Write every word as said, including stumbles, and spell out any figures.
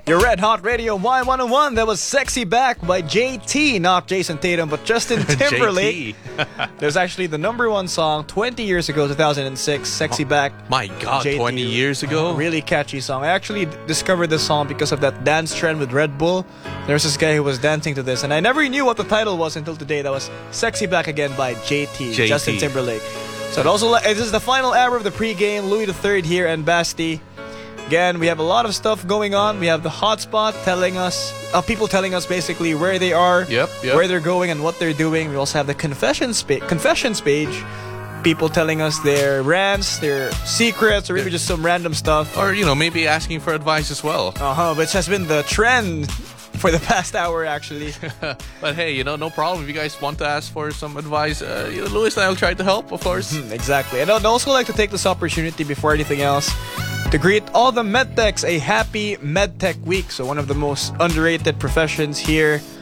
Your Red Hot Radio Y one oh one. That was Sexy Back by J T, not Jason Tatum, but Justin Timberlake. There's actually the number one song twenty years ago, two thousand six, Sexy Back. My God, J T. twenty years ago? A really catchy song. I actually d- discovered this song because of that dance trend with Red Bull. There's this guy who was dancing to this, and I never knew what the title was until today. That was Sexy Back Again by J T, J T. Justin Timberlake. So it also, this is the final hour of the pregame. Louis the Third here and Basti. Again, we have a lot of stuff going on. We have the hotspot telling us, uh, people telling us basically where they are, Yep, yep. where they're going, and what they're doing. We also have the confessions, pa- confessions page. People telling us their rants, their secrets, or maybe just some random stuff. Or, you know, maybe asking for advice as well. Uh-huh, which has been the trend for the past hour, actually. But hey, you know, no problem. If you guys want to ask for some advice, uh, you know, Louis and I will try to help, of course. Exactly. And I'd also like to take this opportunity before anything else to greet all the medtechs a happy MedTech Week. So one of the most underrated professions here